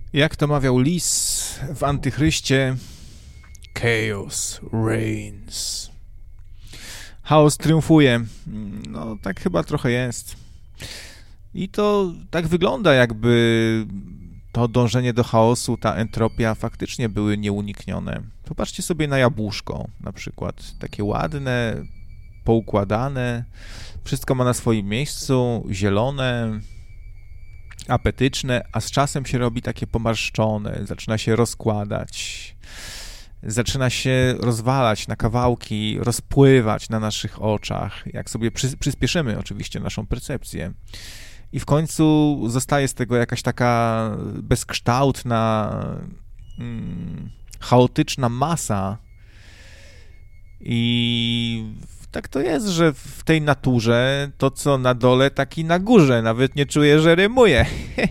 Jak to mawiał Lis w Antychryście, chaos reigns. Chaos triumfuje. No, tak chyba trochę jest. I to tak wygląda, jakby to dążenie do chaosu, ta entropia faktycznie były nieuniknione. Popatrzcie sobie na jabłuszko na przykład. Takie ładne, poukładane, wszystko ma na swoim miejscu, zielone, apetyczne, a z czasem się robi takie pomarszczone, zaczyna się rozkładać, zaczyna się rozwalać na kawałki, rozpływać na naszych oczach, jak sobie przyspieszymy oczywiście naszą percepcję. I w końcu zostaje z tego jakaś taka bezkształtna, chaotyczna masa. I tak to jest, że w tej naturze to, co na dole, tak i na górze. Nawet nie czuję, że rymuje.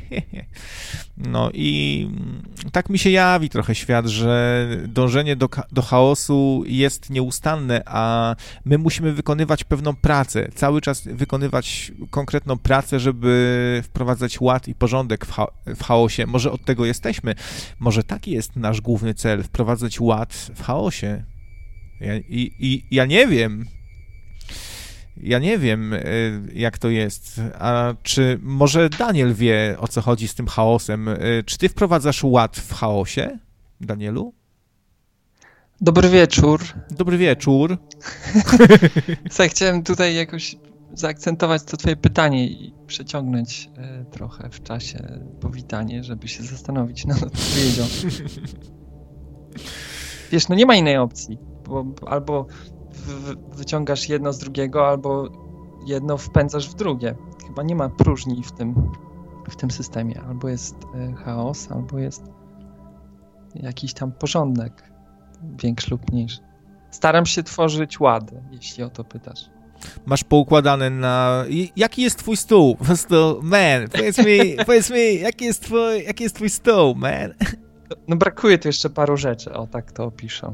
No i tak mi się jawi trochę świat, że dążenie do chaosu jest nieustanne, a my musimy wykonywać pewną pracę, cały czas wykonywać konkretną pracę, żeby wprowadzać ład i porządek w chaosie. Może od tego jesteśmy, może taki jest nasz główny cel, wprowadzać ład w chaosie. Ja nie wiem. Ja nie wiem, jak to jest. A czy może Daniel wie, o co chodzi z tym chaosem? Czy ty wprowadzasz ład w chaosie, Danielu? Dobry wieczór. Dobry wieczór. Słuchaj, chciałem tutaj jakoś zaakcentować to twoje pytanie i przeciągnąć trochę w czasie powitanie, żeby się zastanowić nad odpowiedzią. Wiesz, no nie ma innej opcji, bo albo wyciągasz jedno z drugiego, albo jedno wpędzasz w drugie. Chyba nie ma próżni w tym systemie. Albo jest chaos, albo jest jakiś tam porządek, większy lub mniejszy. Staram się tworzyć ład, jeśli o to pytasz. Masz poukładane na... Jaki jest twój stół? Po prostu, man, powiedz mi, jaki jest twój stół, man? No brakuje tu jeszcze paru rzeczy, o tak to opiszę.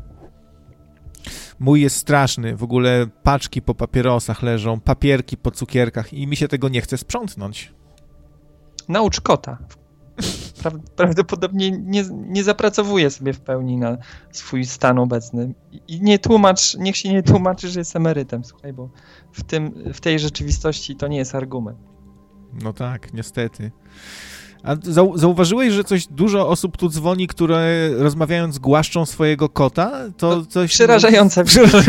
Mój jest straszny, w ogóle paczki po papierosach leżą, papierki po cukierkach i mi się tego nie chce sprzątnąć. Naucz kota. Prawdopodobnie nie zapracowuje sobie w pełni na swój stan obecny. I niech się nie tłumaczy, że jest emerytem, słuchaj, bo w tej rzeczywistości to nie jest argument. No tak, niestety. A zauważyłeś, że dużo osób tu dzwoni, które rozmawiając głaszczą swojego kota? To coś... Przerażające.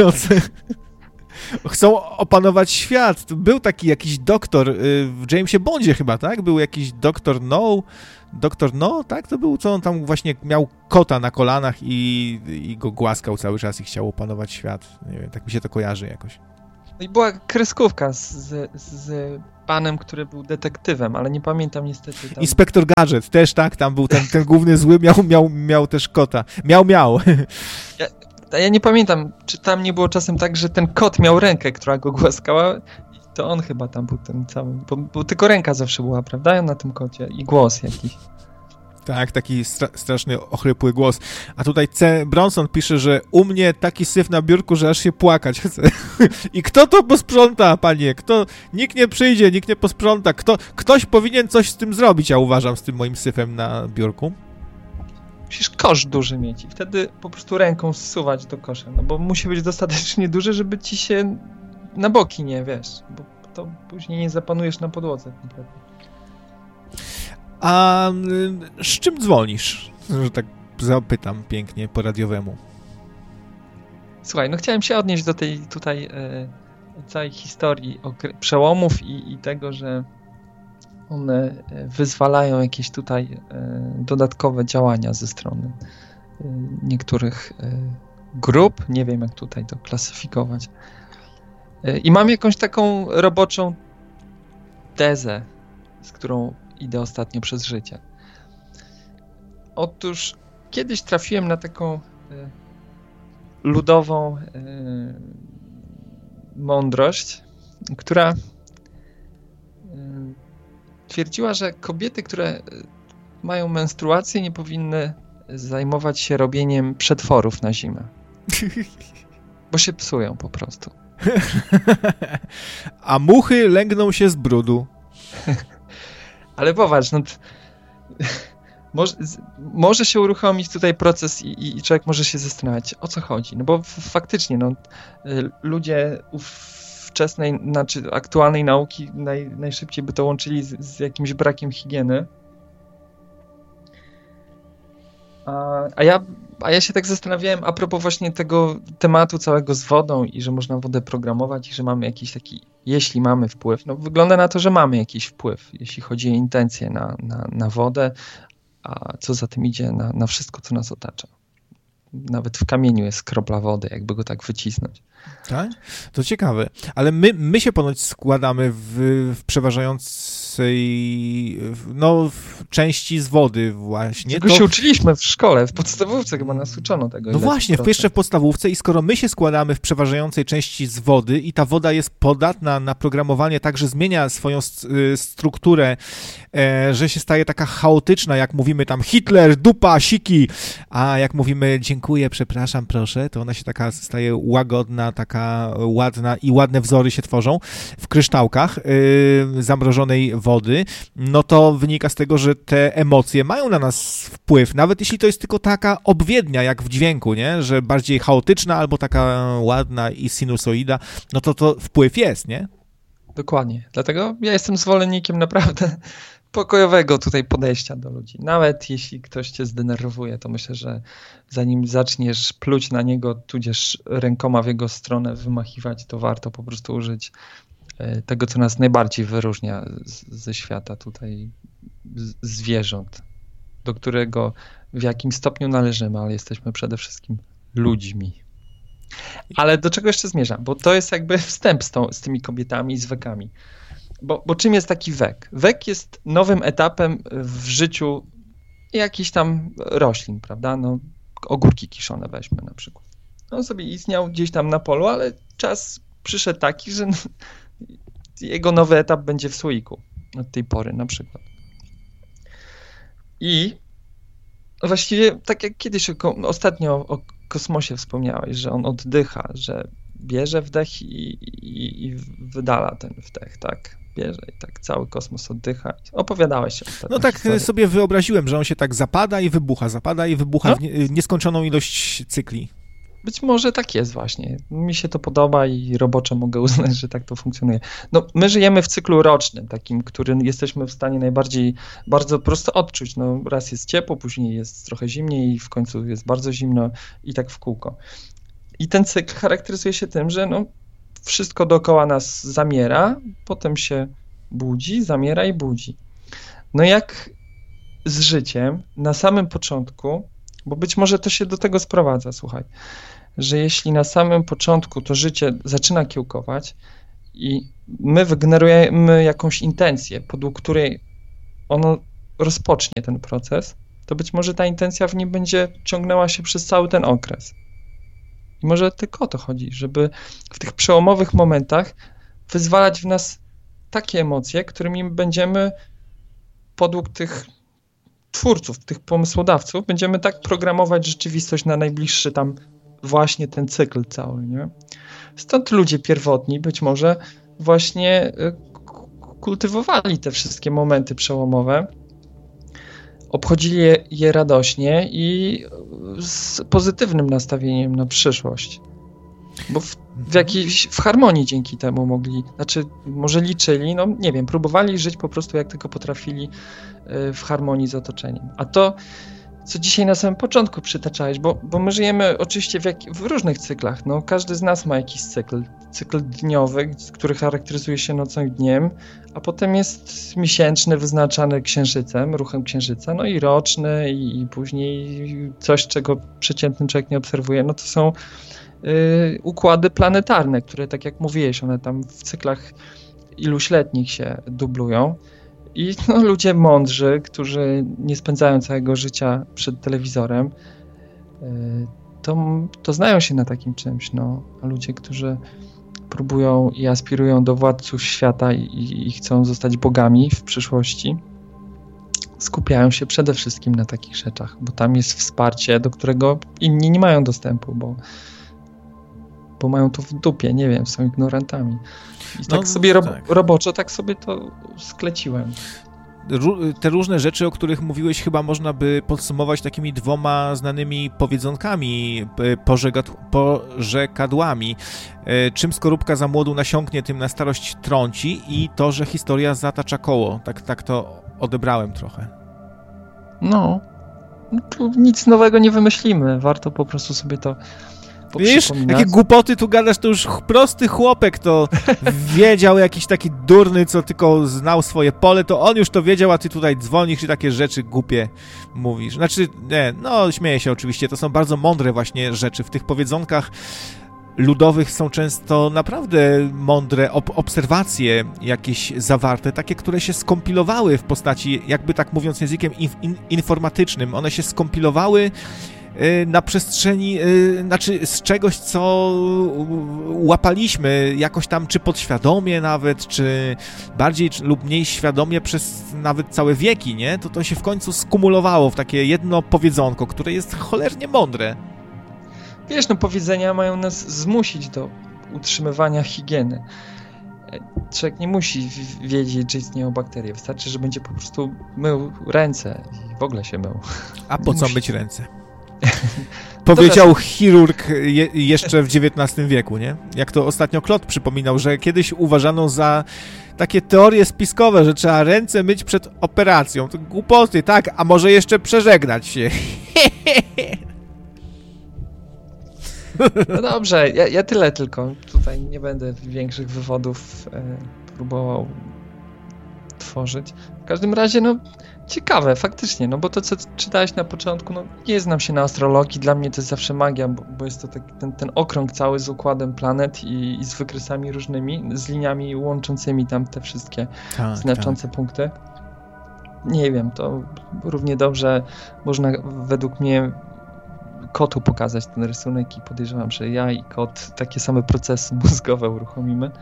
Chcą opanować świat. Był taki jakiś doktor w Jamesie Bondzie chyba, tak? Był jakiś doktor No, tak? To był, co on tam właśnie miał kota na kolanach i go głaskał cały czas i chciał opanować świat. Nie wiem, tak mi się to kojarzy jakoś. No i była kreskówka z panem, który był detektywem, ale nie pamiętam niestety. Tam... Inspektor Gadżet też, tak? Tam był ten główny zły, miał też kota. Miał. Ja nie pamiętam, czy tam nie było czasem tak, że ten kot miał rękę, która go głaskała i to on chyba tam był ten cały, bo tylko ręka zawsze była, prawda, na tym kocie i głos jakiś. Tak, taki straszny, ochrypły głos. A tutaj C. Bronson pisze, że u mnie taki syf na biurku, że aż się płakać chce. I kto to posprząta, panie? Nikt nie przyjdzie, nikt nie posprząta. Ktoś powinien coś z tym zrobić, ja uważam, z tym moim syfem na biurku. Musisz kosz duży mieć i wtedy po prostu ręką zsuwać do kosza, no bo musi być dostatecznie duży, żeby ci się na boki nie, wiesz, bo to później nie zapanujesz na podłodze kompletnie. A z czym dzwonisz? Że tak zapytam pięknie po radiowemu. Słuchaj, no chciałem się odnieść do tej tutaj całej historii przełomów i tego, że one wyzwalają jakieś tutaj dodatkowe działania ze strony niektórych grup. Nie wiem, jak tutaj to klasyfikować. I mam jakąś taką roboczą tezę, z którą idę ostatnio przez życie. Otóż kiedyś trafiłem na taką ludową mądrość, która twierdziła, że kobiety, które mają menstruację, nie powinny zajmować się robieniem przetworów na zimę. Bo się psują po prostu. A muchy lęgną się z brudu. Ale popatrz, no może się uruchomić tutaj proces i człowiek może się zastanawiać, o co chodzi. No bo faktycznie ludzie wczesnej, znaczy aktualnej nauki najszybciej by to łączyli z jakimś brakiem higieny. A ja się tak zastanawiałem a propos właśnie tego tematu całego z wodą i że można wodę programować i że mamy jakiś taki, jeśli mamy wpływ, no wygląda na to, że mamy jakiś wpływ, jeśli chodzi o intencje na wodę, a co za tym idzie na wszystko, co nas otacza. Nawet w kamieniu jest kropla wody, jakby go tak wycisnąć. Tak? To ciekawe. Ale my się ponoć składamy w przeważającej w części z wody właśnie. Tego się uczyliśmy w szkole, w podstawówce chyba nas uczono tego. No właśnie, jeszcze w podstawówce i skoro my się składamy w przeważającej części z wody i ta woda jest podatna na programowanie tak, że zmienia swoją strukturę, że się staje taka chaotyczna, jak mówimy tam Hitler, dupa, siki, a jak mówimy dziękuję, przepraszam, proszę, to ona się taka staje łagodna, taka ładna i ładne wzory się tworzą w kryształkach zamrożonej wody, no to wynika z tego, że te emocje mają na nas wpływ, nawet jeśli to jest tylko taka obwiednia, jak w dźwięku, nie? Że bardziej chaotyczna albo taka ładna i sinusoida, no to wpływ jest, nie? Dokładnie. Dlatego ja jestem zwolennikiem naprawdę pokojowego tutaj podejścia do ludzi. Nawet jeśli ktoś cię zdenerwuje, to myślę, że zanim zaczniesz pluć na niego, tudzież rękoma w jego stronę wymachiwać, to warto po prostu użyć tego, co nas najbardziej wyróżnia ze świata tutaj zwierząt, do którego w jakim stopniu należymy, ale jesteśmy przede wszystkim ludźmi. Ale do czego jeszcze zmierzam? Bo to jest jakby wstęp z tymi kobietami i z wekami. Bo czym jest taki wek? Wek jest nowym etapem w życiu jakichś tam roślin, prawda? No, ogórki kiszone weźmy na przykład. On sobie istniał gdzieś tam na polu, ale czas przyszedł taki, że jego nowy etap będzie w słoiku od tej pory na przykład. I właściwie tak jak kiedyś ostatnio o kosmosie wspomniałeś, że on oddycha, że bierze wdech i wydala ten wdech, tak? Bierze i tak cały kosmos oddycha. Opowiadałeś się ostatnio. No tak historię. Sobie wyobraziłem, że on się tak zapada i wybucha no? w nieskończoną ilość cykli. Być może tak jest właśnie. Mi się to podoba i roboczo mogę uznać, że tak to funkcjonuje. No, my żyjemy w cyklu rocznym, takim, który jesteśmy w stanie bardzo prosto odczuć. No, raz jest ciepło, później jest trochę zimniej i w końcu jest bardzo zimno i tak w kółko. I ten cykl charakteryzuje się tym, że wszystko dookoła nas zamiera, potem się budzi, zamiera i budzi. No jak z życiem na samym początku, bo być może to się do tego sprowadza, słuchaj, że jeśli na samym początku to życie zaczyna kiełkować i my wygenerujemy jakąś intencję, podług której ono rozpocznie ten proces, to być może ta intencja w nim będzie ciągnęła się przez cały ten okres. I może tylko o to chodzi, żeby w tych przełomowych momentach wyzwalać w nas takie emocje, którymi będziemy podług tych twórców, tych pomysłodawców, będziemy tak programować rzeczywistość na najbliższy tam właśnie ten cykl cały, nie? Stąd ludzie pierwotni być może właśnie kultywowali te wszystkie momenty przełomowe, obchodzili je radośnie i z pozytywnym nastawieniem na przyszłość. Bo w harmonii dzięki temu mogli, może liczyli, no nie wiem, próbowali żyć po prostu jak tylko potrafili w harmonii z otoczeniem. A to, co dzisiaj na samym początku przytaczałeś, bo my żyjemy oczywiście w różnych cyklach. No, każdy z nas ma jakiś cykl dniowy, który charakteryzuje się nocą i dniem, a potem jest miesięczny, wyznaczany księżycem, ruchem księżyca, no i roczny i później coś, czego przeciętny człowiek nie obserwuje, no to są układy planetarne, które, tak jak mówiłeś, one tam w cyklach iluś letnich się dublują. I ludzie mądrzy, którzy nie spędzają całego życia przed telewizorem, to znają się na takim czymś. A ludzie, którzy próbują i aspirują do władców świata i chcą zostać bogami w przyszłości, skupiają się przede wszystkim na takich rzeczach, bo tam jest wsparcie, do którego inni nie mają dostępu, bo mają to w dupie, nie wiem, są ignorantami. I tak sobie roboczo tak sobie to skleciłem. te różne rzeczy, o których mówiłeś, chyba można by podsumować takimi 2 znanymi powiedzonkami, porzekadłami. Czym skorupka za młodu nasiąknie, tym na starość trąci i to, że historia zatacza koło. Tak to odebrałem trochę. No, tu nic nowego nie wymyślimy. Warto po prostu sobie to wiesz, jakie głupoty tu gadasz, to już prosty chłopek to wiedział, jakiś taki durny, co tylko znał swoje pole, to on już to wiedział, a ty tutaj dzwonisz i takie rzeczy głupie mówisz. Znaczy, nie, no śmieję się oczywiście, to są bardzo mądre właśnie rzeczy. W tych powiedzonkach ludowych są często naprawdę mądre obserwacje jakieś zawarte, takie, które się skompilowały w postaci, jakby tak mówiąc językiem informatycznym. One się skompilowały na przestrzeni, znaczy z czegoś, co łapaliśmy jakoś tam, czy podświadomie nawet, czy bardziej lub mniej świadomie przez nawet całe wieki, nie? To się w końcu skumulowało w takie jedno powiedzonko, które jest cholernie mądre. Wiesz, no powiedzenia mają nas zmusić do utrzymywania higieny. Człowiek nie musi wiedzieć, że istnieją bakterie. Wystarczy, że będzie po prostu mył ręce i w ogóle się mył. A po co myć ręce? Powiedział chirurg jeszcze w XIX wieku, nie? Jak to ostatnio Klot przypominał, że kiedyś uważano za takie teorie spiskowe, że trzeba ręce myć przed operacją. To głupoty, tak? A może jeszcze przeżegnać się. No dobrze, ja tyle tylko. Tutaj nie będę większych wywodów próbował tworzyć. W każdym razie, no ciekawe, faktycznie, no bo to, co czytałeś na początku, no nie znam się na astrologii, dla mnie to jest zawsze magia, bo jest to taki, ten okrąg cały z układem planet i z wykresami różnymi, z liniami łączącymi tam te wszystkie znaczące punkty. Nie wiem, to równie dobrze można według mnie kotu pokazać ten rysunek i podejrzewam, że ja i kot takie same procesy mózgowe uruchomimy.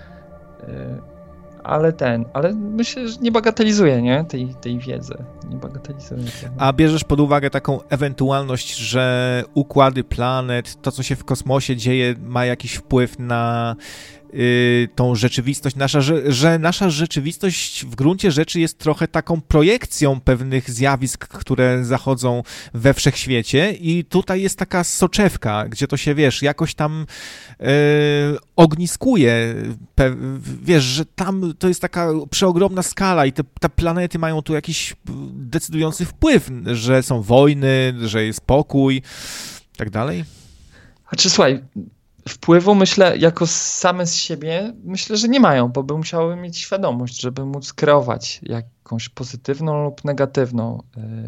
Ale myślę, że nie bagatelizuję, nie? Tej wiedzy. Nie bagatelizuję tego. A bierzesz pod uwagę taką ewentualność, że układy planet, to co się w kosmosie dzieje, ma jakiś wpływ na tą rzeczywistość, że nasza rzeczywistość w gruncie rzeczy jest trochę taką projekcją pewnych zjawisk, które zachodzą we wszechświecie i tutaj jest taka soczewka, gdzie to się, wiesz, jakoś tam ogniskuje, wiesz, że tam to jest taka przeogromna skala i te planety mają tu jakiś decydujący wpływ, że są wojny, że jest pokój, tak dalej. Słuchaj, wpływu, myślę, jako same z siebie, myślę, że nie mają, bo by musiały mieć świadomość, żeby móc kreować jakąś pozytywną lub negatywną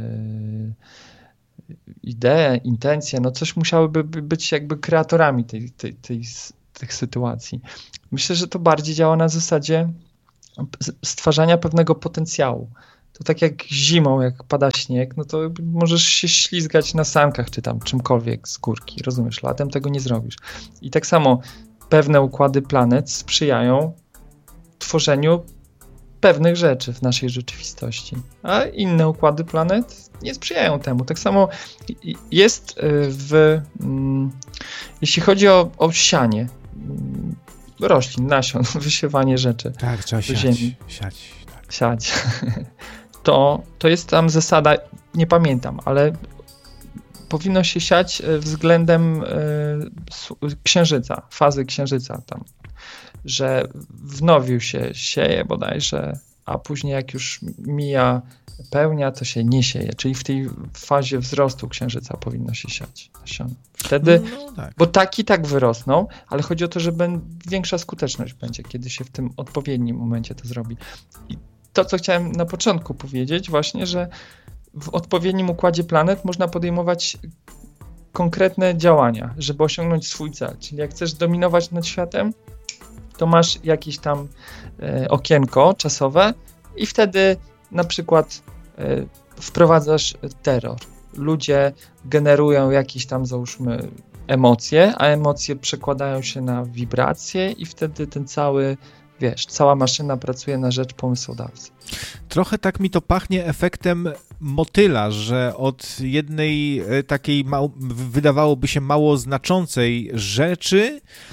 ideę, intencję, no coś musiałyby być jakby kreatorami tych sytuacji. Myślę, że to bardziej działa na zasadzie stwarzania pewnego potencjału. To tak jak zimą, jak pada śnieg, no to możesz się ślizgać na sankach, czy tam czymkolwiek z górki, rozumiesz? Latem tego nie zrobisz. I tak samo pewne układy planet sprzyjają tworzeniu pewnych rzeczy w naszej rzeczywistości, a inne układy planet nie sprzyjają temu. Tak samo jest jeśli chodzi o sianie roślin, nasion, wysiewanie rzeczy. Tak, trzeba siać. To jest tam zasada, nie pamiętam, ale powinno się siać względem księżyca, fazy księżyca tam, że w nowiu się sieje bodajże, a później jak już mija pełnia, to się nie sieje, czyli w tej fazie wzrostu księżyca powinno się siać nasiona. Wtedy, tak. Bo tak wyrosną, ale chodzi o to, że większa skuteczność będzie, kiedy się w tym odpowiednim momencie to zrobi. I to, co chciałem na początku powiedzieć właśnie, że w odpowiednim układzie planet można podejmować konkretne działania, żeby osiągnąć swój cel. Czyli jak chcesz dominować nad światem, to masz jakieś tam okienko czasowe i wtedy na przykład wprowadzasz terror. Ludzie generują jakieś tam, załóżmy, emocje, a emocje przekładają się na wibracje i wtedy ten cała maszyna pracuje na rzecz pomysłodawcy. Trochę tak mi to pachnie efektem motyla, że od jednej takiej wydawałoby się mało znaczącej rzeczy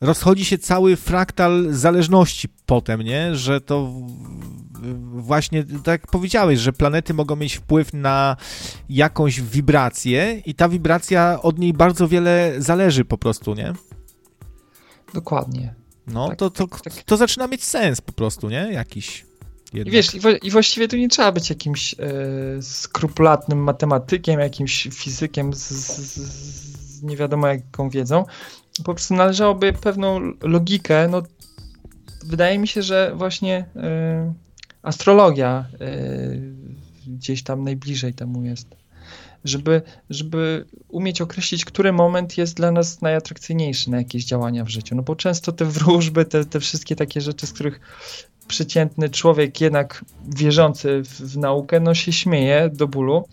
rozchodzi się cały fraktal zależności potem, nie? Że to właśnie, tak jak powiedziałeś, że planety mogą mieć wpływ na jakąś wibrację i ta wibracja od niej bardzo wiele zależy po prostu, nie? Dokładnie. No, tak, to zaczyna mieć sens po prostu, nie? Jakiś. I wiesz, i właściwie tu nie trzeba być jakimś skrupulatnym matematykiem, jakimś fizykiem z nie wiadomo jaką wiedzą. Po prostu należałoby pewną logikę, no wydaje mi się, że właśnie astrologia gdzieś tam najbliżej temu jest. Żeby umieć określić, który moment jest dla nas najatrakcyjniejszy na jakieś działania w życiu. No bo często te wróżby, te wszystkie takie rzeczy, z których przeciętny człowiek, jednak wierzący w naukę, no się śmieje do bólu.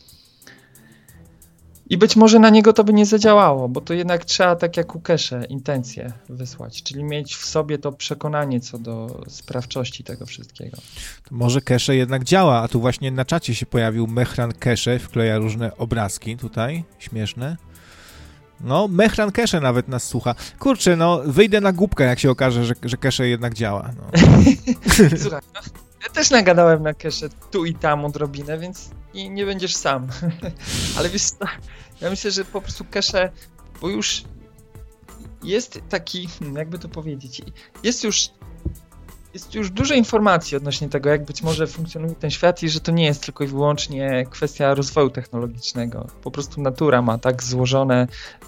I być może na niego to by nie zadziałało, bo to jednak trzeba, tak jak u Kesze, intencje wysłać, czyli mieć w sobie to przekonanie co do sprawczości tego wszystkiego. To może Kesze jednak działa, a tu właśnie na czacie się pojawił Mehran Kesze, wkleja różne obrazki tutaj, śmieszne. No, Mehran Kesze nawet nas słucha. Kurczę, no, wyjdę na głupkę, jak się okaże, że Kesze jednak działa. No. Słuchaj, no, ja też nagadałem na Kesze tu i tam odrobinę, więc nie będziesz sam. Ale wiesz co, ja myślę, że po prostu Kesze, bo już jest taki, jakby to powiedzieć, jest już dużo informacji odnośnie tego, jak być może funkcjonuje ten świat i że to nie jest tylko i wyłącznie kwestia rozwoju technologicznego. Po prostu natura ma tak złożone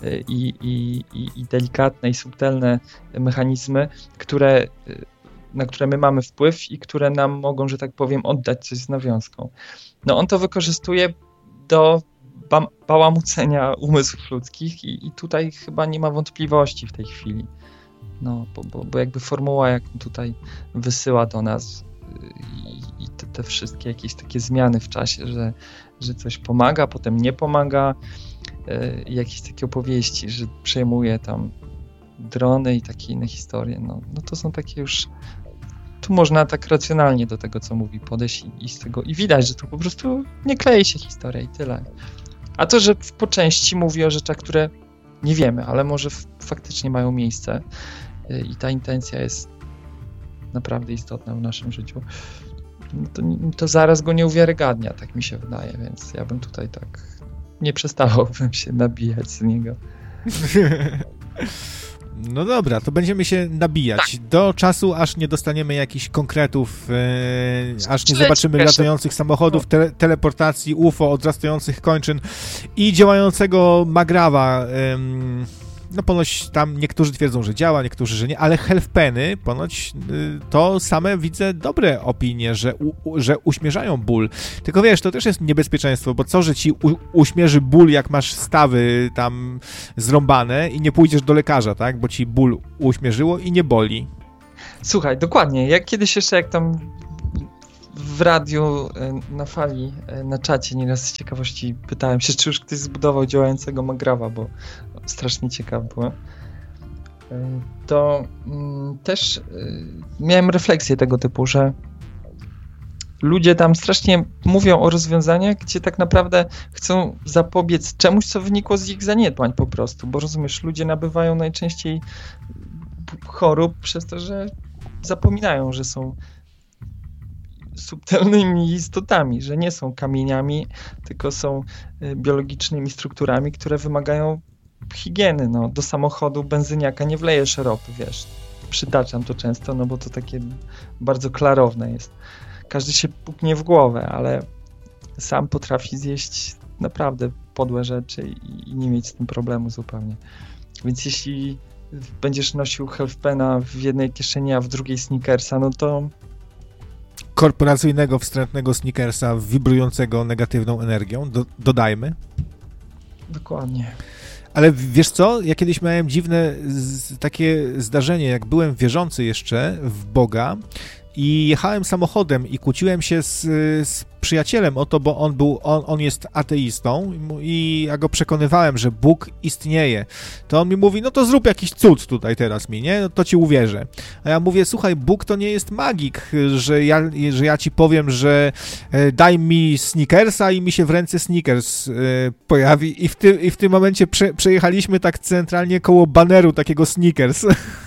i delikatne i subtelne mechanizmy, na które my mamy wpływ i które nam mogą, że tak powiem, oddać coś z nawiązką. No on to wykorzystuje do bałamucenia umysłów ludzkich i tutaj chyba nie ma wątpliwości w tej chwili. No, bo jakby formuła, jaką tutaj wysyła do nas i te wszystkie jakieś takie zmiany w czasie, że coś pomaga, potem nie pomaga, jakieś takie opowieści, że przejmuje tam drony i takie inne historie, no to są takie już, tu można tak racjonalnie do tego, co mówi, podejść i z tego, i widać, że to po prostu nie klei się historia i tyle. A to, że po części mówi o rzeczach, które nie wiemy, ale może faktycznie mają miejsce i ta intencja jest naprawdę istotna w naszym życiu, to zaraz go nie uwiarygadnia, tak mi się wydaje, więc ja bym tutaj tak nie przestawałbym się nabijać z niego. No dobra, to będziemy się nabijać do czasu, aż nie dostaniemy jakichś konkretów, aż nie zobaczymy latających samochodów, teleportacji, UFO, odrastających kończyn i działającego Magrawa. No ponoć tam niektórzy twierdzą, że działa, niektórzy, że nie, ale Healthpeny ponoć to same widzę dobre opinie, że uśmierzają ból. Tylko wiesz, to też jest niebezpieczeństwo, bo co, że ci uśmierzy ból, jak masz stawy tam zrąbane i nie pójdziesz do lekarza, tak? Bo ci ból uśmierzyło i nie boli. Słuchaj, dokładnie. Jak kiedyś jeszcze, jak tam w radiu na fali, na czacie nieraz z ciekawości pytałem się, czy już ktoś zbudował działającego Magrawa, bo strasznie ciekaw byłem. To też miałem refleksję tego typu, że ludzie tam strasznie mówią o rozwiązaniach, gdzie tak naprawdę chcą zapobiec czemuś, co wynikło z ich zaniedbań po prostu, bo rozumiesz, ludzie nabywają najczęściej chorób przez to, że zapominają, że są subtelnymi istotami, że nie są kamieniami, tylko są biologicznymi strukturami, które wymagają higieny. No, do samochodu benzyniaka nie wlejesz ropy, wiesz. Przytaczam to często, no bo to takie bardzo klarowne jest. Każdy się puknie w głowę, ale sam potrafi zjeść naprawdę podłe rzeczy i nie mieć z tym problemu zupełnie. Więc jeśli będziesz nosił Healthpena w jednej kieszeni, a w drugiej Snickersa, no to korporacyjnego, wstrętnego Snickersa wibrującego negatywną energią, dodajmy. Dokładnie. Ale wiesz co? Ja kiedyś miałem dziwne takie zdarzenie, jak byłem wierzący jeszcze w Boga i jechałem samochodem i kłóciłem się z przyjacielem o to, bo on jest ateistą i ja go przekonywałem, że Bóg istnieje. To on mi mówi, no to zrób jakiś cud tutaj teraz mi, nie? No to ci uwierzę. A ja mówię, słuchaj, Bóg to nie jest magik, że ja ci powiem, że daj mi Snickersa i mi się w ręce Snickers pojawi i w tym momencie przejechaliśmy tak centralnie koło baneru takiego Snickers.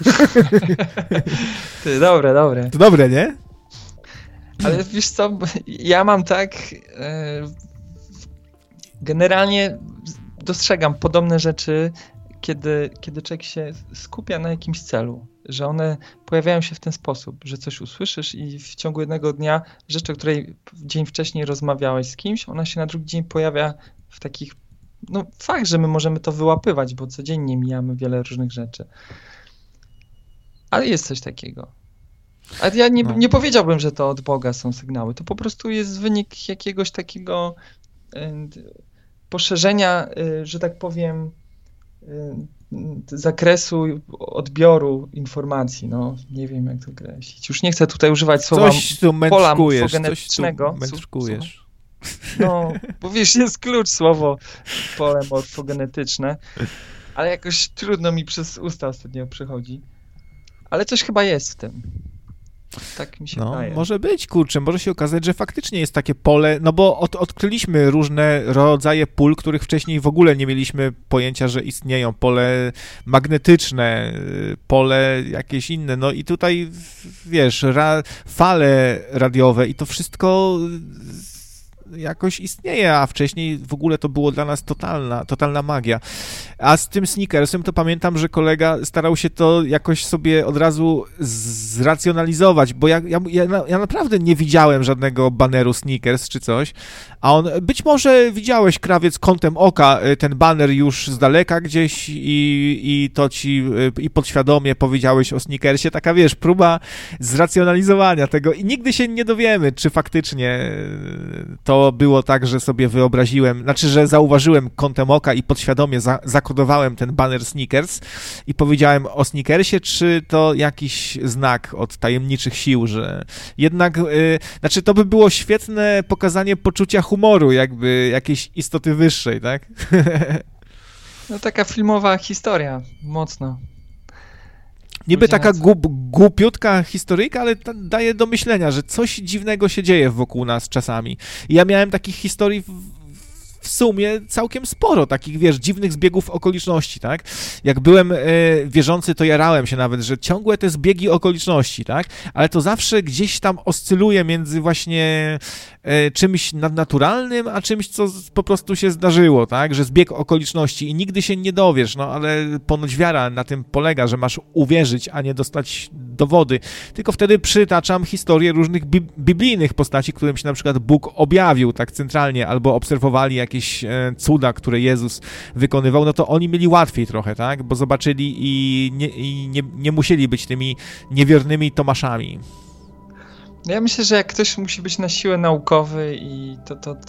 Ty, dobre. To dobre, nie? Ale wiesz co, ja mam tak, generalnie dostrzegam podobne rzeczy, kiedy człowiek się skupia na jakimś celu, że one pojawiają się w ten sposób, że coś usłyszysz i w ciągu jednego dnia rzecz, o której dzień wcześniej rozmawiałeś z kimś, ona się na drugi dzień pojawia w takich, no fakt, że my możemy to wyłapywać, bo codziennie mijamy wiele różnych rzeczy. Ale jest coś takiego. A ja nie powiedziałbym, że to od Boga są sygnały. To po prostu jest wynik jakiegoś takiego poszerzenia, że tak powiem, zakresu odbioru informacji. No, nie wiem, jak to określić. Już nie chcę tutaj używać słowa pola morfogenetycznego. Mędrkujesz. No, bo wiesz, jest klucz słowo pole morfogenetyczne, ale jakoś trudno mi przez usta ostatnio przychodzi. Ale coś chyba jest w tym. Tak mi się wydaje. Może być, kurczę, może się okazać, że faktycznie jest takie pole, no bo odkryliśmy różne rodzaje pól, których wcześniej w ogóle nie mieliśmy pojęcia, że istnieją. Pole magnetyczne, pole jakieś inne, no i tutaj, wiesz, fale radiowe i to wszystko jakoś istnieje, a wcześniej w ogóle to było dla nas totalna magia. A z tym Snickersem to pamiętam, że kolega starał się to jakoś sobie od razu zracjonalizować, bo ja naprawdę nie widziałem żadnego baneru Snickers czy coś, a on, być może widziałeś, krawiec, kątem oka ten baner już z daleka gdzieś i to ci i podświadomie powiedziałeś o Snickersie, taka, wiesz, próba zracjonalizowania tego i nigdy się nie dowiemy, czy faktycznie to było tak, że sobie wyobraziłem, znaczy, że zauważyłem kątem oka i podświadomie zakodowałem ten baner Snickers i powiedziałem o Snickersie, czy to jakiś znak od tajemniczych sił, że jednak, znaczy to by było świetne pokazanie poczucia humoru, jakby jakiejś istoty wyższej, tak? No taka filmowa historia, mocno. Niby taka głupiutka historyjka, ale daje do myślenia, że coś dziwnego się dzieje wokół nas czasami. I ja miałem takich historii w sumie całkiem sporo, takich, wiesz, dziwnych zbiegów okoliczności, tak? Jak byłem wierzący, to jarałem się nawet, że ciągłe te zbiegi okoliczności, tak? Ale to zawsze gdzieś tam oscyluje między właśnie czymś nadnaturalnym, a czymś, co po prostu się zdarzyło, tak? Że zbieg okoliczności i nigdy się nie dowiesz, no ale ponoć wiara na tym polega, że masz uwierzyć, a nie dostać dowody. Tylko wtedy przytaczam historię różnych biblijnych postaci, którym się na przykład Bóg objawił tak centralnie, albo obserwowali jakieś cuda, które Jezus wykonywał, no to oni mieli łatwiej trochę, tak? Bo zobaczyli i nie musieli być tymi niewiernymi Tomaszami. Ja myślę, że jak ktoś musi być na siłę naukowy i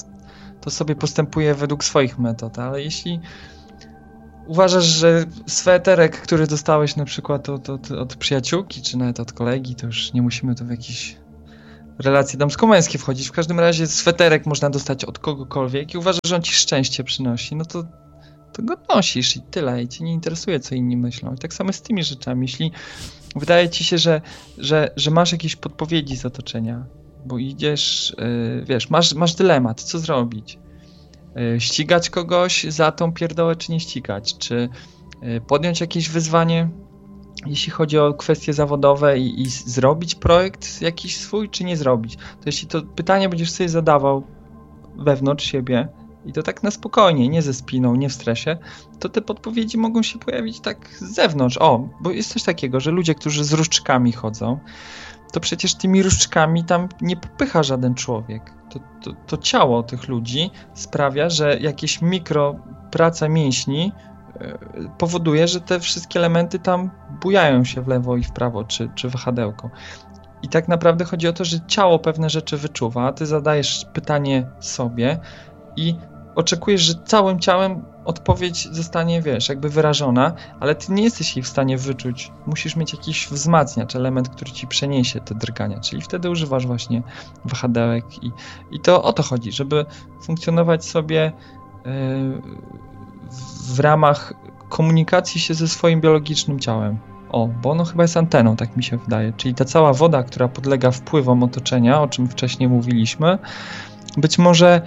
to sobie postępuje według swoich metod, ale jeśli uważasz, że sweterek, który dostałeś na przykład od przyjaciółki, czy nawet od kolegi, to już nie musimy tu w jakieś relacje damsko-męskie wchodzić. W każdym razie sweterek można dostać od kogokolwiek i uważasz, że on ci szczęście przynosi, no to go nosisz i tyle. I cię nie interesuje, co inni myślą. I tak samo z tymi rzeczami. Jeśli wydaje ci się, że masz jakieś podpowiedzi z otoczenia, bo idziesz, wiesz, masz dylemat, co zrobić? Ścigać kogoś za tą pierdołę, czy nie ścigać? Czy podjąć jakieś wyzwanie, jeśli chodzi o kwestie zawodowe i zrobić projekt jakiś swój, czy nie zrobić? To jeśli to pytanie będziesz sobie zadawał wewnątrz siebie i to tak na spokojnie, nie ze spiną, nie w stresie, to te podpowiedzi mogą się pojawić tak z zewnątrz. O, bo jest coś takiego, że ludzie, którzy z różdżkami chodzą, to przecież tymi różdżkami tam nie popycha żaden człowiek. To ciało tych ludzi sprawia, że jakieś praca mięśni powoduje, że te wszystkie elementy tam bujają się w lewo i w prawo, czy wahadełko. I tak naprawdę chodzi o to, że ciało pewne rzeczy wyczuwa, a ty zadajesz pytanie sobie i oczekujesz, że całym ciałem odpowiedź zostanie, wiesz, jakby wyrażona, ale ty nie jesteś jej w stanie wyczuć. Musisz mieć jakiś wzmacniacz, element, który ci przeniesie te drgania, czyli wtedy używasz właśnie wahadełek i to o to chodzi, żeby funkcjonować sobie w ramach komunikacji się ze swoim biologicznym ciałem. Bo ono chyba jest anteną, tak mi się wydaje. Czyli ta cała woda, która podlega wpływom otoczenia, o czym wcześniej mówiliśmy, być może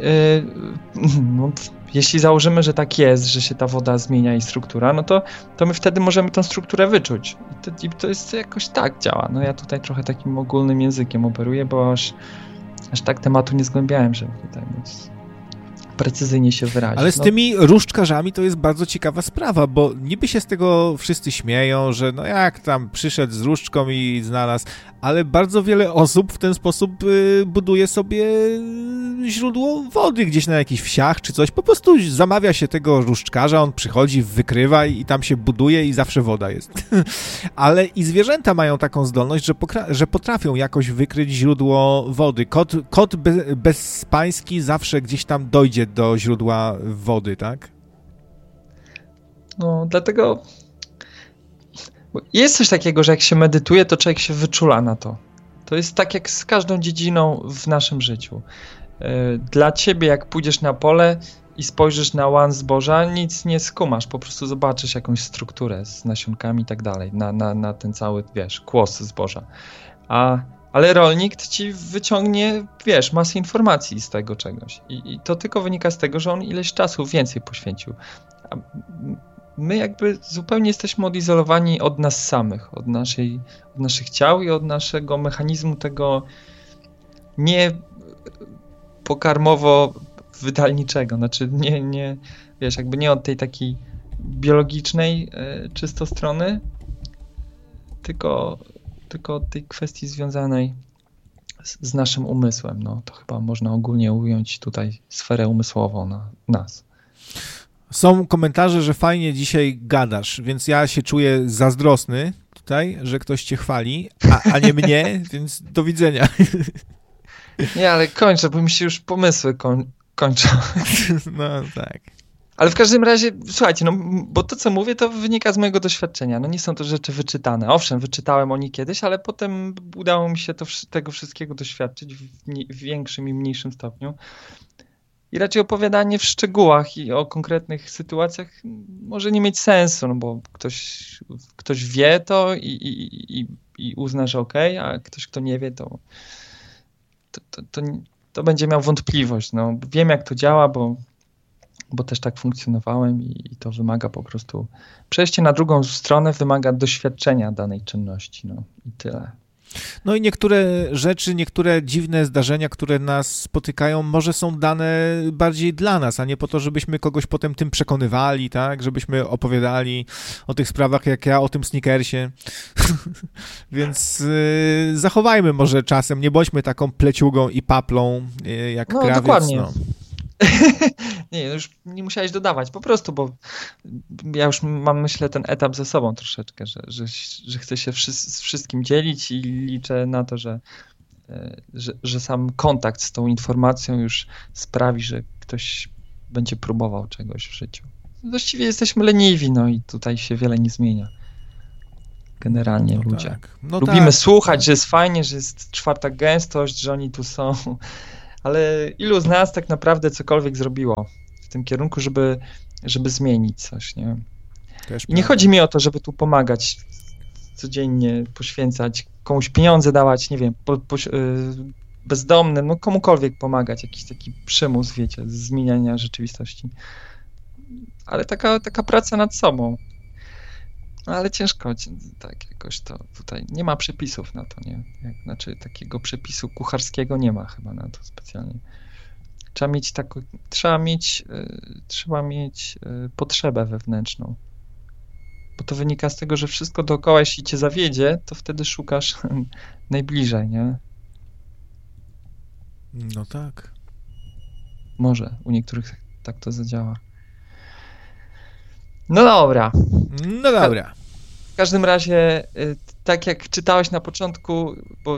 jeśli założymy, że tak jest, że się ta woda zmienia i struktura, no to my wtedy możemy tą strukturę wyczuć. I to jest jakoś tak działa. No ja tutaj trochę takim ogólnym językiem operuję, bo aż tak tematu nie zgłębiałem, żeby tutaj móc precyzyjnie się wyrazić. Ale z tymi różdżkarzami to jest bardzo ciekawa sprawa, bo niby się z tego wszyscy śmieją, że no jak tam przyszedł z różdżką i znalazł, ale bardzo wiele osób w ten sposób buduje sobie źródło wody gdzieś na jakichś wsiach czy coś. Po prostu zamawia się tego różdżkarza, on przychodzi, wykrywa i tam się buduje i zawsze woda jest. Ale i zwierzęta mają taką zdolność, że potrafią jakoś wykryć źródło wody. Kot bezpański zawsze gdzieś tam dojdzie do źródła wody, tak? No, dlatego jest coś takiego, że jak się medytuje, to człowiek się wyczula na to. To jest tak jak z każdą dziedziną w naszym życiu. Dla ciebie, jak pójdziesz na pole i spojrzysz na łan zboża, nic nie skumasz, po prostu zobaczysz jakąś strukturę z nasionkami i tak dalej, na ten cały, wiesz, kłos zboża. Ale rolnik ci wyciągnie, wiesz, masę informacji z tego czegoś. I to tylko wynika z tego, że on ileś czasu więcej poświęcił. A my jakby zupełnie jesteśmy odizolowani od nas samych, od naszych ciał i od naszego mechanizmu tego nie pokarmowo-wydalniczego. Znaczy nie, wiesz, jakby nie od tej takiej biologicznej czysto strony, tylko od tej kwestii związanej z naszym umysłem. No, to chyba można ogólnie ująć tutaj sferę umysłową na nas. Są komentarze, że fajnie dzisiaj gadasz, więc ja się czuję zazdrosny tutaj, że ktoś cię chwali, a nie mnie, więc do widzenia. Nie, ale kończę, bo mi się już pomysły kończą. No tak. Ale w każdym razie, słuchajcie, no bo to, co mówię, to wynika z mojego doświadczenia. No nie są to rzeczy wyczytane. Owszem, wyczytałem o nich kiedyś, ale potem udało mi się tego wszystkiego doświadczyć w większym i mniejszym stopniu. I raczej opowiadanie w szczegółach i o konkretnych sytuacjach może nie mieć sensu, no bo ktoś wie to i uzna, że okej, a ktoś, kto nie wie, to będzie miał wątpliwość. No, wiem, jak to działa, bo też tak funkcjonowałem i to wymaga po prostu... Przejście na drugą stronę wymaga doświadczenia danej czynności, no i tyle. No i niektóre rzeczy, niektóre dziwne zdarzenia, które nas spotykają, może są dane bardziej dla nas, a nie po to, żebyśmy kogoś potem tym przekonywali, tak? Żebyśmy opowiadali o tych sprawach, jak ja o tym Snickersie. Więc zachowajmy może czasem, nie bądźmy taką pleciugą i paplą jak krawiec. Dokładnie. No. Nie, już nie musiałeś dodawać, po prostu, bo ja już mam, myślę, ten etap ze sobą troszeczkę, że chcę się z wszystkim dzielić i liczę na to, że sam kontakt z tą informacją już sprawi, że ktoś będzie próbował czegoś w życiu. Właściwie jesteśmy leniwi, no i tutaj się wiele nie zmienia. Generalnie no ludzie. Tak. No lubimy słuchać, że jest fajnie, że jest 4. gęstość, że oni tu są... Ale ilu z nas tak naprawdę cokolwiek zrobiło w tym kierunku, żeby zmienić coś, nie? I nie chodzi mi o to, żeby tu pomagać codziennie, poświęcać, komuś pieniądze dawać, nie wiem, bezdomnym, no komukolwiek pomagać, jakiś taki przymus, wiecie, zmieniania rzeczywistości. Ale taka praca nad sobą. No, ale ciężko, tak jakoś to tutaj, nie ma przepisów na to, nie? Znaczy takiego przepisu kucharskiego nie ma chyba na to specjalnie. Trzeba mieć potrzebę wewnętrzną. Bo to wynika z tego, że wszystko dookoła, jeśli cię zawiedzie, to wtedy szukasz najbliżej, nie? No tak. Może u niektórych tak to zadziała. No dobra. W każdym razie, tak jak czytałeś na początku, bo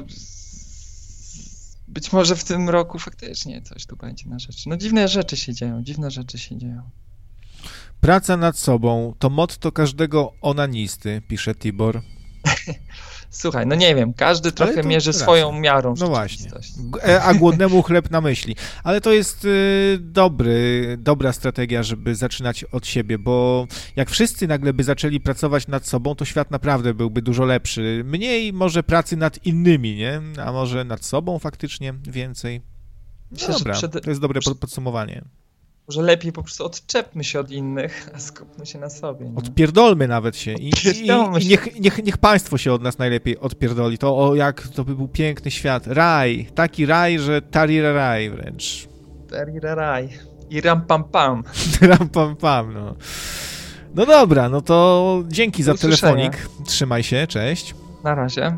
być może w tym roku faktycznie coś tu będzie na rzeczy. No dziwne rzeczy się dzieją. Praca nad sobą to motto każdego onanisty, pisze Tibor. Słuchaj, no nie wiem, każdy trochę mierzy swoją miarą. No właśnie, a głodnemu chleb na myśli. Ale to jest dobra strategia, żeby zaczynać od siebie, bo jak wszyscy nagle by zaczęli pracować nad sobą, to świat naprawdę byłby dużo lepszy. Mniej może pracy nad innymi, nie? A może nad sobą faktycznie więcej. No dobra, to jest dobre podsumowanie. Może lepiej po prostu odczepmy się od innych, a skupmy się na sobie. Nie? Odpierdolmy nawet się i niech państwo się od nas najlepiej odpierdoli. To by był piękny świat. Raj, taki raj, że tariraraj wręcz. Tariraraj. I ram pam pam. Ram pam pam, no. No dobra, no to dzięki za telefonik. Trzymaj się, cześć. Na razie.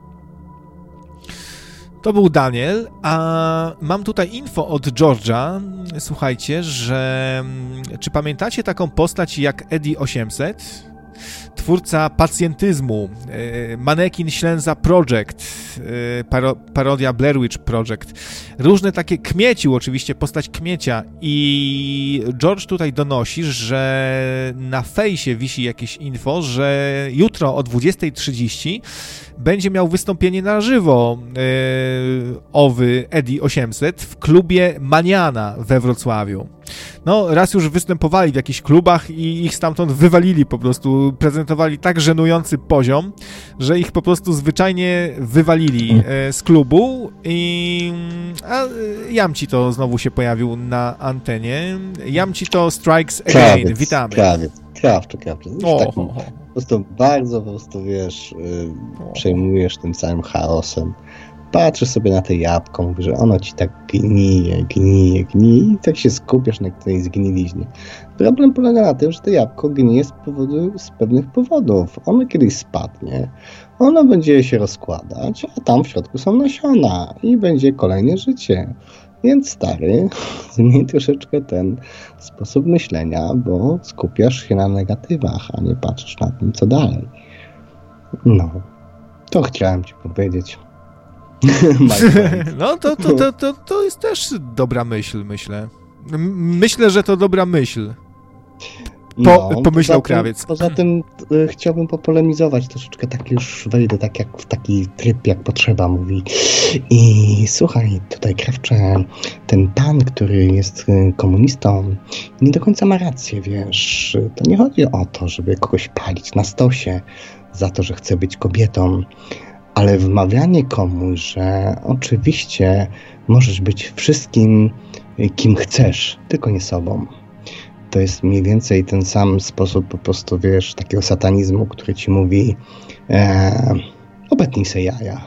To był Daniel, a mam tutaj info od George'a. Słuchajcie, że czy pamiętacie taką postać jak Eddie 800? Twórca pacjentyzmu, manekin Ślęza Project, parodia Blair Witch Project. Różne takie kmiecił, oczywiście, postać kmiecia. I George tutaj donosi, że na fejsie wisi jakieś info, że jutro o 20:30 będzie miał wystąpienie na żywo owy Eddie 800 w klubie Maniana we Wrocławiu. No, raz już występowali w jakichś klubach i ich stamtąd wywalili po prostu, prezentowali tak żenujący poziom, że ich po prostu zwyczajnie wywalili z klubu a Jamci to znowu się pojawił na antenie. Jamci to Strikes Again, witamy. Krawcze. Po prostu bardzo, wiesz, przejmujesz tym całym chaosem. Patrzysz sobie na te jabłko, mówisz, że ono ci tak gnije i tak się skupiasz na tej zgniliźnie. Problem polega na tym, że to jabłko gnije z pewnych powodów. Ono kiedyś spadnie, ono będzie się rozkładać, a tam w środku są nasiona i będzie kolejne życie. Więc stary, zmień troszeczkę ten sposób myślenia, bo skupiasz się na negatywach, a nie patrzysz na tym, co dalej. No, to chciałem ci powiedzieć. No to jest też dobra myśl, myślę. Myślę, że to dobra myśl. Pomyślał krawiec. Poza tym chciałbym popolemizować troszeczkę, tak już wejdę tak jak w taki tryb, jak potrzeba mówi. I słuchaj, tutaj krawcze, ten pan, który jest komunistą, nie do końca ma rację, wiesz. To nie chodzi o to, żeby kogoś palić na stosie za to, że chce być kobietą. Ale wmawianie komuś, że oczywiście możesz być wszystkim, kim chcesz, tylko nie sobą. To jest mniej więcej ten sam sposób po prostu, wiesz, takiego satanizmu, który ci mówi obetnij se jaja,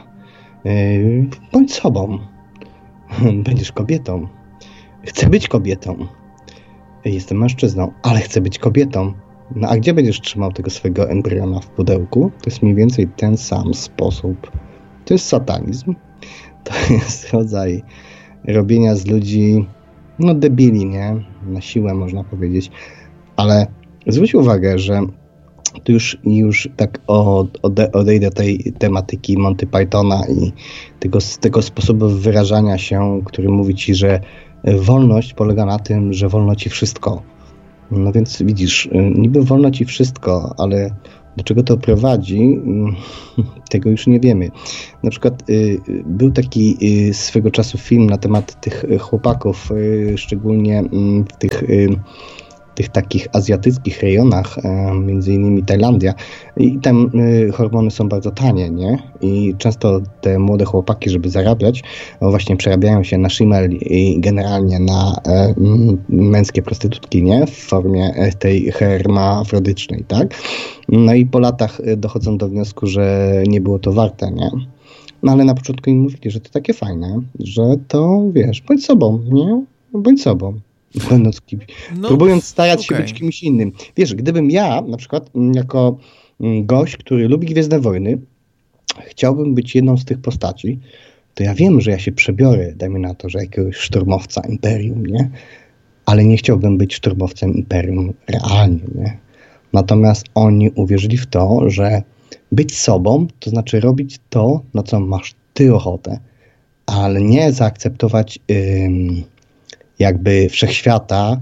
bądź sobą, będziesz kobietą, chcę być kobietą, jestem mężczyzną, ale chcę być kobietą. No a gdzie będziesz trzymał tego swojego embriona w pudełku? To jest mniej więcej ten sam sposób. To jest satanizm. To jest rodzaj robienia z ludzi, no debili, nie? Na siłę można powiedzieć. Ale zwróć uwagę, że tu już tak odejdę tej tematyki Monty Pythona i tego sposobu wyrażania się, który mówi ci, że wolność polega na tym, że wolno ci wszystko. No więc widzisz, niby wolno ci wszystko, ale do czego to prowadzi, tego już nie wiemy. Na przykład był taki swego czasu film na temat tych chłopaków, szczególnie w tych takich azjatyckich rejonach, między innymi Tajlandia, i tam hormony są bardzo tanie, nie? I często te młode chłopaki, żeby zarabiać, właśnie przerabiają się na szimel i generalnie na męskie prostytutki, nie? W formie tej hermafrodycznej, tak? No i po latach dochodzą do wniosku, że nie było to warte, nie? No ale na początku im mówili, że to takie fajne, że to, wiesz, bądź sobą, nie? Bądź sobą. Próbując starać się być kimś innym. Wiesz, gdybym ja, na przykład jako gość, który lubi Gwiezdne Wojny, chciałbym być jedną z tych postaci, to ja wiem, że ja się przebiorę, dajmy na to, że jakiegoś szturmowca Imperium, nie? Ale nie chciałbym być szturmowcem Imperium realnie, nie? Natomiast oni uwierzyli w to, że być sobą, to znaczy robić to, na co masz ty ochotę, ale nie zaakceptować jakby wszechświata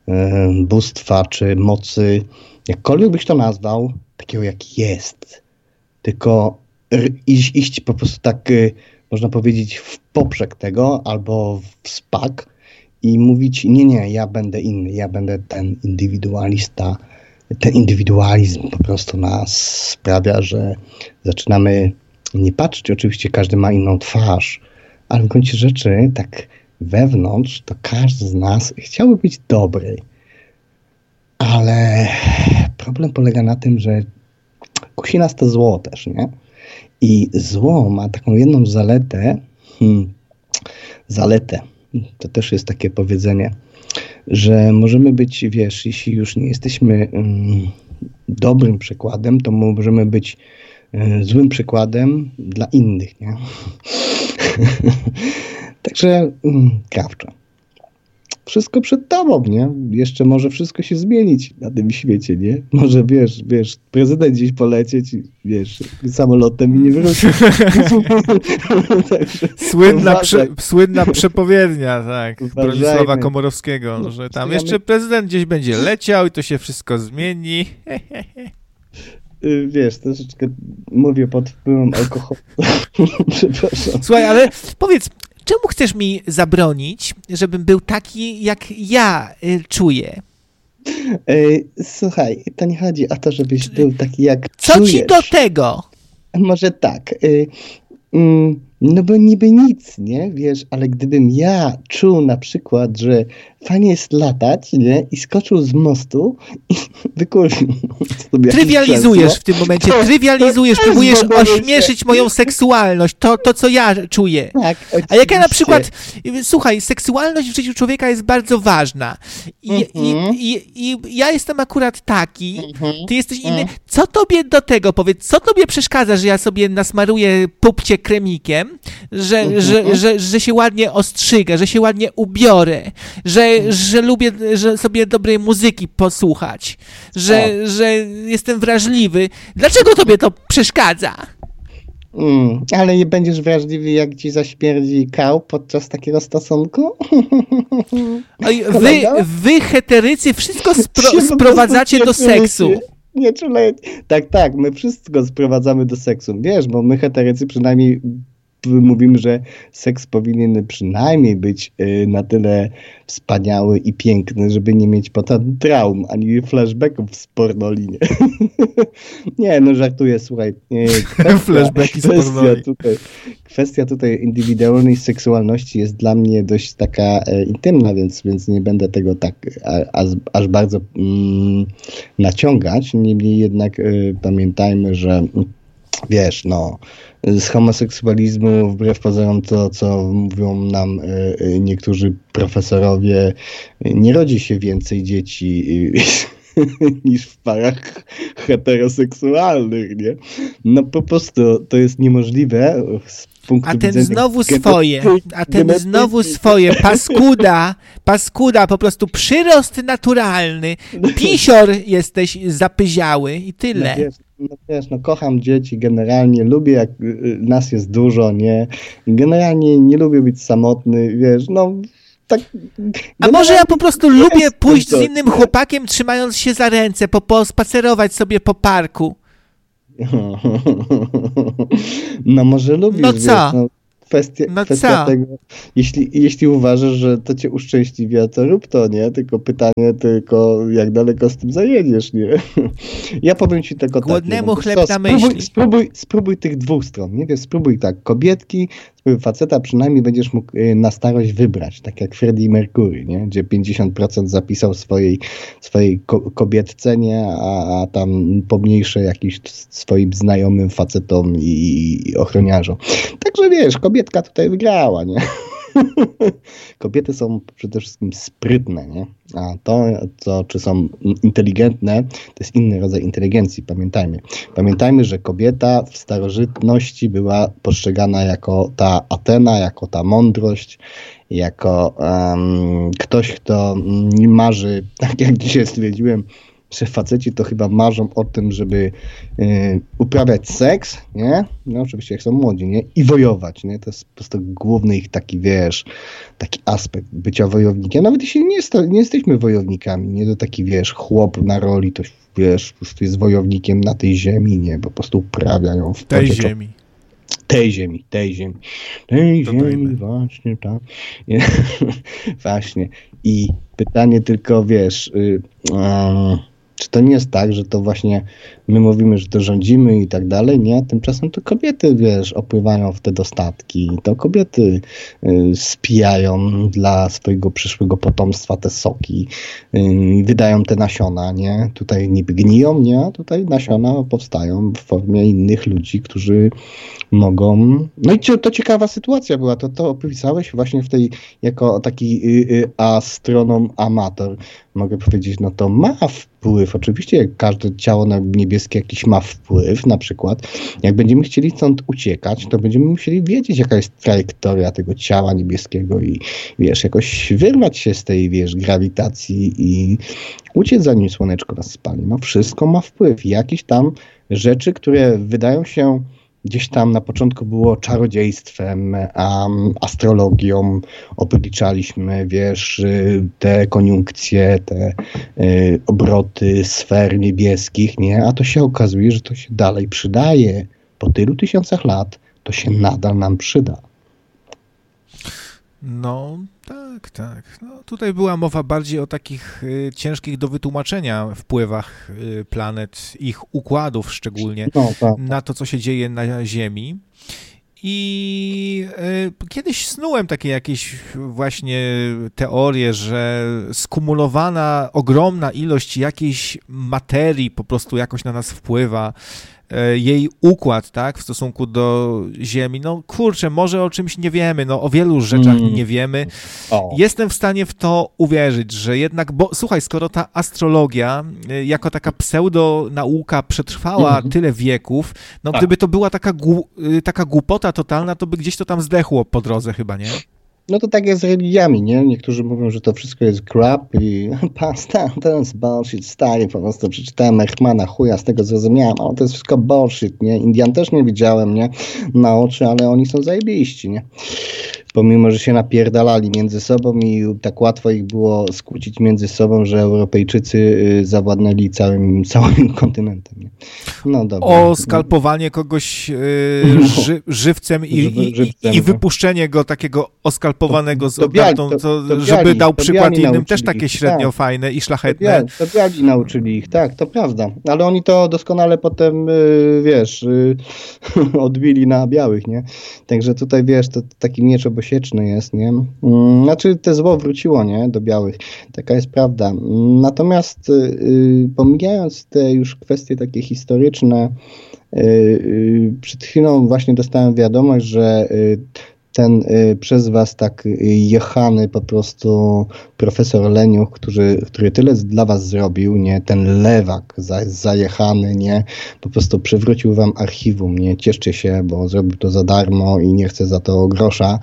bóstwa czy mocy, jakkolwiek byś to nazwał, takiego jak jest. Tylko iść po prostu tak, można powiedzieć, w poprzek tego albo w spak i mówić, nie, ja będę inny, ja będę ten indywidualista. Ten indywidualizm po prostu nas sprawia, że zaczynamy nie patrzeć, oczywiście każdy ma inną twarz, ale w gruncie rzeczy tak wewnątrz to każdy z nas chciałby być dobry. Ale problem polega na tym, że kusi nas to zło też, nie? I zło ma taką jedną zaletę, to też jest takie powiedzenie, że możemy być, wiesz, jeśli już nie jesteśmy dobrym przykładem, to możemy być złym przykładem dla innych, nie? Także krawczo. Wszystko przed tobą, nie? Jeszcze może wszystko się zmienić na tym świecie, nie? Może, wiesz, prezydent gdzieś polecieć, wiesz, samolotem i nie wrócić. Słynna przepowiednia, tak, Bronisława Komorowskiego, że tam jeszcze prezydent gdzieś będzie leciał i to się wszystko zmieni. Wiesz, troszeczkę mówię pod wpływem alkoholu. Przepraszam. Słuchaj, ale powiedz, czemu chcesz mi zabronić, żebym był taki, jak ja czuję? Słuchaj, to nie chodzi o to, żebyś był taki, jak co czujesz. Co ci do tego? Może tak. No bo niby nic, nie? Wiesz, ale gdybym ja czuł na przykład, że fajnie jest latać, nie? I skoczył z mostu i wykurwił sobie trywializujesz w tym momencie, próbujesz ośmieszyć moją seksualność, to co ja czuję. Tak, oczywiście. A jak ja na przykład, słuchaj, seksualność w życiu człowieka jest bardzo ważna. I ja jestem akurat taki, ty jesteś inny. Co tobie do tego, powiedz, co tobie przeszkadza, że ja sobie nasmaruję pupcie kremikiem, że się ładnie ostrzygę, że się ładnie ubiorę, że lubię sobie dobrej muzyki posłuchać, że jestem wrażliwy. Dlaczego tobie to przeszkadza? Ale nie będziesz wrażliwy, jak ci zaśmierdzi kał podczas takiego stosunku? Wy heterycy, wszystko sprowadzacie do seksu. Nie czulej. Tak, my wszystko sprowadzamy do seksu. Wiesz, bo my heterycy przynajmniej mówimy, że seks powinien przynajmniej być na tyle wspaniały i piękny, żeby nie mieć potem traum, ani flashbacków z pornolinie. Nie, no żartuję, słuchaj. Flashbacki z pornoli. Kwestia tutaj indywidualnej seksualności jest dla mnie dość taka intymna, więc nie będę tego tak aż bardzo naciągać. Niemniej jednak pamiętajmy, że wiesz, no, z homoseksualizmu, wbrew pozorom to, co mówią nam niektórzy profesorowie, nie rodzi się więcej dzieci niż w parach heteroseksualnych, nie? No po prostu to jest niemożliwe z punktu widzenia... A ten znowu swoje, paskuda, po prostu przyrost naturalny, pisior jesteś zapyziały i tyle. No kocham dzieci, generalnie lubię, jak nas jest dużo, nie? Generalnie nie lubię być samotny, wiesz, no tak... A może ja po prostu lubię pójść z innym chłopakiem, trzymając się za ręce, pospacerować sobie po parku. No może lubisz, no co? Wiesz, kwestia tego, jeśli uważasz, że to cię uszczęśliwia, to rób to, nie? Tylko pytanie, jak daleko z tym zajedziesz, nie? Ja powiem ci tylko głodnemu tak. Chleb na myśli. Spróbuj tych dwóch stron, nie? Wiesz, spróbuj tak, kobietki, spróbuj faceta, przynajmniej będziesz mógł na starość wybrać, tak jak Freddie Mercury, nie? Gdzie 50% zapisał swojej kobietce, nie? A tam pomniejsze jakiś swoim znajomym facetom i ochroniarzom. Także wiesz, kobietka tutaj wygrała, nie? Kobiety są przede wszystkim sprytne, nie? A to, czy są inteligentne, to jest inny rodzaj inteligencji, pamiętajmy. Pamiętajmy, że kobieta w starożytności była postrzegana jako ta Atena, jako ta mądrość, jako ktoś, kto nie marzy, tak jak dzisiaj stwierdziłem, że faceci to chyba marzą o tym, żeby uprawiać seks, nie? No oczywiście jak są młodzi, nie? I wojować, nie? To jest po prostu główny ich taki, wiesz, taki aspekt bycia wojownikiem. Nawet jeśli nie jesteśmy wojownikami, nie? To taki, wiesz, chłop na roli, to wiesz, po prostu jest wojownikiem na tej ziemi, nie? Po prostu uprawia ją w tej ziemi. Tej ziemi, właśnie, tak. Właśnie. I pytanie tylko, wiesz, czy to nie jest tak, że to właśnie my mówimy, że to rządzimy i tak dalej, nie? Tymczasem to kobiety, wiesz, opływają w te dostatki, to kobiety spijają dla swojego przyszłego potomstwa te soki, wydają te nasiona, nie? Tutaj niby gniją, nie? A tutaj nasiona powstają w formie innych ludzi, którzy mogą... No i to ciekawa sytuacja była, to opisałeś właśnie w tej, jako taki astronom amator, mogę powiedzieć, no to ma wpływ, oczywiście jak każde ciało niebieskie jakiś ma wpływ, na przykład jak będziemy chcieli stąd uciekać, to będziemy musieli wiedzieć, jaka jest trajektoria tego ciała niebieskiego i wiesz, jakoś wyrwać się z tej, wiesz, grawitacji i uciec, zanim słoneczko nas spali. No wszystko ma wpływ. Jakieś tam rzeczy, które wydają się gdzieś tam na początku było czarodziejstwem, astrologią, obliczaliśmy, wiesz, te koniunkcje, te obroty sfer niebieskich, nie? A to się okazuje, że to się dalej przydaje. Po tylu tysiącach lat to się nadal nam przyda. No, tak. No, tutaj była mowa bardziej o takich ciężkich do wytłumaczenia wpływach planet, ich układów szczególnie, na to, co się dzieje na Ziemi. I kiedyś snułem takie jakieś właśnie teorie, że skumulowana ogromna ilość jakiejś materii po prostu jakoś na nas wpływa, jej układ, tak, w stosunku do Ziemi. No kurczę, może o czymś nie wiemy, no o wielu rzeczach nie wiemy. Jestem w stanie w to uwierzyć, że jednak, bo słuchaj, skoro ta astrologia jako taka pseudonauka przetrwała tyle wieków, no gdyby to była taka głupota totalna, to by gdzieś to tam zdechło po drodze chyba, nie? No to tak jest z religiami, nie? Niektórzy mówią, że to wszystko jest crap i to jest bullshit, stary, po prostu przeczytałem Eichmana, chuja, z tego zrozumiałem, ale to jest wszystko bullshit, nie? Indian też nie widziałem, nie? Na oczy, ale oni są zajebiści, nie? Pomimo, że się napierdalali między sobą i tak łatwo ich było skłócić między sobą, że Europejczycy zawładnęli całym kontynentem. Nie? No dobra. O skalpowanie kogoś żywcem i wypuszczenie go takiego oskalpowanego z ogartą, żeby dał przykład innym, też takie średnio fajne i szlachetne. To biali nauczyli ich, tak, to prawda. Ale oni to doskonale potem, wiesz, odbili na białych, nie? Także tutaj, wiesz, to taki miecz obosieczny jest, nie? Znaczy te zło wróciło, nie? Do białych. Taka jest prawda. Natomiast pomijając te już kwestie takie historyczne, przed chwilą właśnie dostałem wiadomość, że ten przez was tak jechany po prostu profesor Leniuch, który tyle dla was zrobił, nie, ten lewak zajechany, nie, po prostu przywrócił wam archiwum, nie, cieszcie się, bo zrobił to za darmo i nie chce za to grosza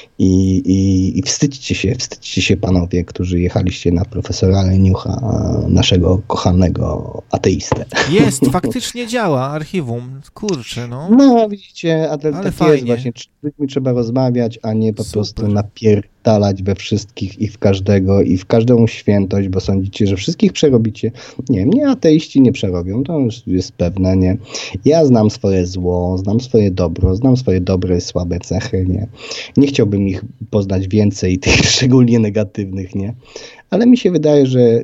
i wstydźcie się panowie, którzy jechaliście na profesora Leniucha, naszego kochanego ateistę. Jest, faktycznie działa archiwum, kurczę, no. No, widzicie, ale tak fajnie. jest właśnie, z ludźmi trzeba rozmawiać, a nie po prostu napierdalać we wszystkich i w każdego i w każdą świętość, bo sądzicie, że wszystkich przerobicie. Nie, mnie ateiści nie przerobią, to już jest pewne, nie. Ja znam swoje zło, znam swoje dobro, znam swoje dobre i słabe cechy, nie. Nie chciałbym ich poznać więcej, tych szczególnie negatywnych, nie. Ale mi się wydaje, że